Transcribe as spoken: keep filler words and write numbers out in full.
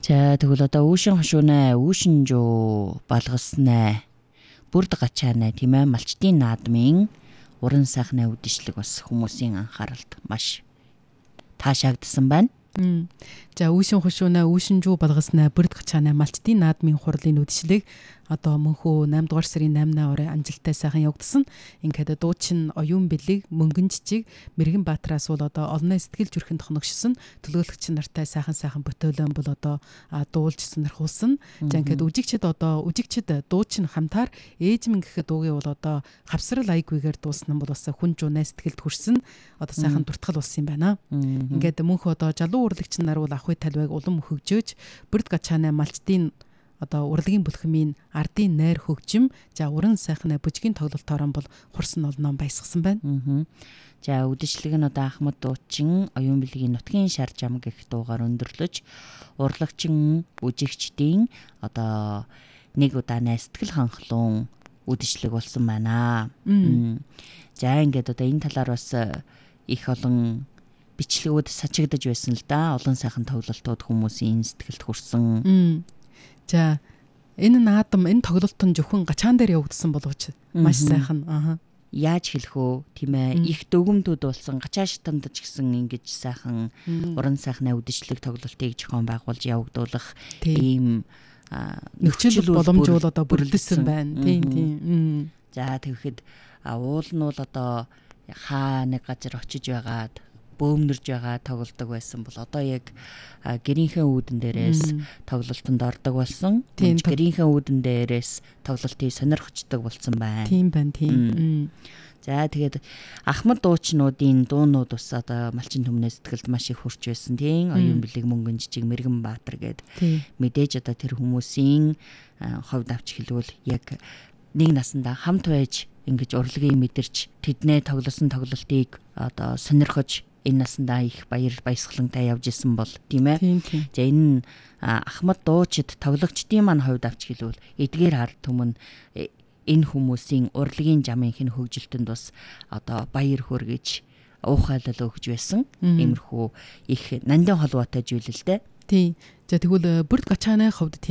За тэгвэл одоо үүшин хошуунаа үүшин жоо балгаснаа бүрд гачаанаа тийм ээ малчтын наадмын уран сайхны үдшилэг бас хүмүүсийн анхааралд маш таашаагдсан байна. За үүшин хошуунаа үүшин жуу балгаснаа бүрд гачаанаа малчтын наадмын хурлын үдшилэг одоо мөнхөө наймд дугаар сарын наймнаа орой амжилттай сайхан явагдсан. Ингээд дуучин оюун бэлэг мөнгөн жижиг мэрэгэн баатараас бол одоо олонний сэтгэл зүрхэнд хоногшсон төлөөлөгч нартай сайхан сайхан бүтээлэн бол одоо дуулж сонирхуулсан. За ингээд үжигчд одоо үжигчд дуучин хамтаар ээж минь гэхэд дуугийн бол одоо хавсрал аягүйгээр дуулсан нь бол бас хүн жуунаа сэтгэлд хүрсэн одоо сайхан дуртгал болсон юм байна. Ингээд мөнхөө одоо жалуу урлагч нар бол ахуй талбайг улам хөгжөөж бүрд гачаанаа малчтын одоо урлагийн бүлхмийн ардын найр хөгжим за уран сайхны бүжгийн тоглолтоор бол хурсан олноо баясгасан байна. За үдшилэг нь одоо Ахмад дуучин оюун бэлгийн нутгийн шар жам гэх дуугаар өндөрлөж урлагчин үжигчдийн одоо нэг удаанаа сэтгэл ханхлуун үдшилэг болсон байна. За ингээд одоо энэ талаар бас их олон бичлэгүүд сачигдаж байсан л да. Олон сайхан тоглолтууд хүмүүсийн сэтгэлд хүрсэн. За энэ наадам энэ тоглолт нь зөвхөн гачаан дээр явагдсан боловч маш сайхан. Аа. Яаж хэлэх вэ? Тийм ээ. Их дөгөмдүүд болсон гачаа шатамдж гисэн ингэж сайхан уран сайхны үдшилэг тоглолтыг зохион байгуулж явагдуулах ийм нөхцөл боломж бол одоо бүрдсэн байна. Тийм тийм. За тэгэхэд уул нь бол одоо хаа нэг газар очиж байгаад бөөмнөрж байгаа тоглолдог байсан бол одоо яг гэрийнхээ үүдэн дээрээс тоглолтонд ордог болсон. Гэрийнхээ үүдэн дээрээс тоглолтыг сонирхочдөг болсон байна. Тийм байна, тийм. За тэгээд Ахмад дуучнуудын дуунууд бас одоо малчин түмнээ сэтгэлд маш их хүрч байсан тийм. Оюун бэлэг мөнгөн жижиг мэрэгэн баатар гээд мэдээж одоо тэр хүмүүсийн хувьд авч хэлвэл яг нэг насандаа хамт байж ингэж урлагийн мэдэрч тэднээ тоглосон тоглолтыг одоо сонирхож энэ насандаа их баяр баясгалантай явж исэн бол тийм ээ. За энэ Ахмад дуучид тоглогчдын маань хувьд авч хэлвэл эдгээр ард түмэн энэ хүмүүсийн урлагийн жамын хэн хөгжилтөнд бас одоо баяр хүргэж уухайлал өгж байсан. Иймэрхүү их нандин холбоотой зүйл л дээ. Тийм. За тэгвэл бүрд гачааны хувьд